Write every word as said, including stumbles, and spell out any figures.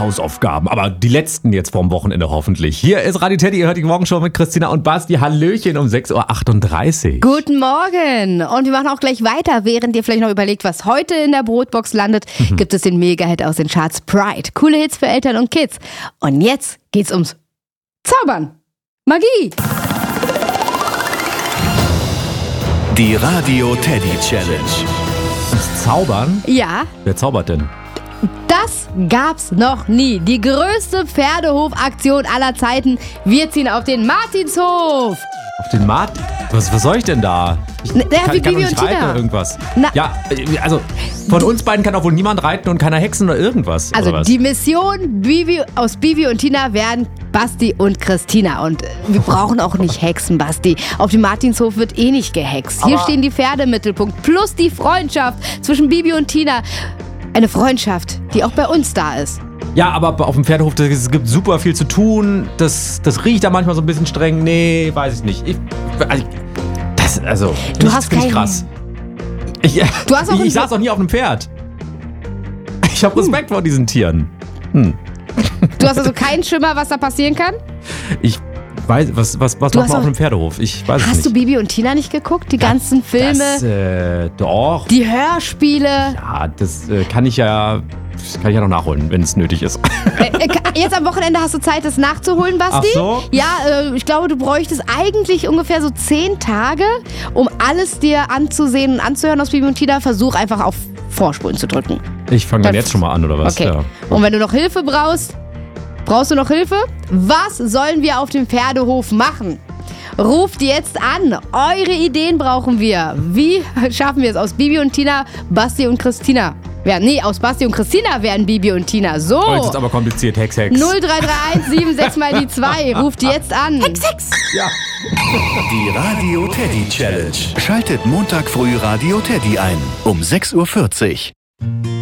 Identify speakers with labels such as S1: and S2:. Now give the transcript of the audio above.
S1: Hausaufgaben, aber die letzten jetzt vorm Wochenende hoffentlich. Hier ist Radio Teddy, ihr hört die Morgenshow mit Christina und Basti. Hallöchen um sechs Uhr achtunddreißig.
S2: Guten Morgen. Und wir machen auch gleich weiter, während ihr vielleicht noch überlegt, was heute in der Brotbox landet, mhm. gibt es den Mega-Hit aus den Charts Pride. Coole Hits für Eltern und Kids. Und jetzt geht's ums Zaubern. Magie.
S3: Die Radio Teddy Challenge.
S1: Ums Zaubern?
S2: Ja.
S1: Wer zaubert denn?
S2: Das gab's noch nie. Die größte Pferdehofaktion aller Zeiten. Wir ziehen auf den Martinshof.
S1: Auf den Martin? Was, was soll ich denn da? Ich
S2: Na, der
S1: kann,
S2: wie
S1: ich kann
S2: Bibi
S1: doch nicht
S2: und
S1: reiten
S2: Tina.
S1: oder irgendwas.
S2: Na.
S1: Ja, also von uns beiden kann auch wohl niemand reiten und keiner hexen oder irgendwas.
S2: Also
S1: oder was?
S2: die Mission Bibi, aus Bibi und Tina werden Basti und Christina. Und wir brauchen auch nicht Hexen, Basti. Auf dem Martinshof wird eh nicht gehext. Hier
S1: Aber
S2: stehen die Pferde im Mittelpunkt. Plus die Freundschaft zwischen Bibi und Tina. Eine Freundschaft, die auch bei uns da ist.
S1: Ja, aber auf dem Pferdehof, das, es gibt super viel zu tun. Das, das riecht da manchmal so ein bisschen streng. Nee, weiß ich nicht. Ich, also, das, also,
S2: Du
S1: das
S2: hast
S1: finde ich
S2: keinen-
S1: krass. Ich,
S2: Du hast auch
S1: ich,
S2: einen-
S1: ich saß auch nie auf einem Pferd. Ich habe Respekt vor diesen Tieren. Hm.
S2: Du hast also keinen Schimmer, was da passieren kann?
S1: Ich weiß, was, was, was
S2: Du
S1: macht
S2: hast
S1: man auf
S2: auch-
S1: einem Pferdehof? Ich weiß es
S2: Hast
S1: nicht.
S2: du Bibi und Tina nicht geguckt? Die ganzen Filme,
S1: Das, äh, doch.
S2: die Hörspiele.
S1: Ja, das äh, kann ich ja, das kann ich ja noch nachholen, wenn es nötig ist.
S2: Äh, äh, jetzt am Wochenende hast du Zeit, das nachzuholen, Basti?
S1: Ach so?
S2: Ja, äh, ich glaube, du bräuchtest eigentlich ungefähr so zehn Tage, um alles dir anzusehen und anzuhören aus Bibi und Tina. Versuch einfach auf Vorspulen zu drücken.
S1: Ich fange dann
S2: Dann-
S1: jetzt schon mal an, oder was?
S2: Okay.
S1: Ja.
S2: Und wenn du noch Hilfe brauchst, brauchst du noch Hilfe? Was sollen wir auf dem Pferdehof machen? Ruft jetzt an. Eure Ideen brauchen wir. Wie schaffen wir es aus Bibi und Tina, Basti und Christina? Ja, nee, aus Basti und Christina werden Bibi und Tina. So.
S1: Oh, jetzt ist aber kompliziert. Hex, Hex.
S2: null drei drei eins sieben sechs mal die zwei. Ruft jetzt an. Hex, Hex.
S1: Ja.
S3: Die Radio Teddy Challenge. Schaltet Montag früh Radio Teddy ein um sechs Uhr vierzig.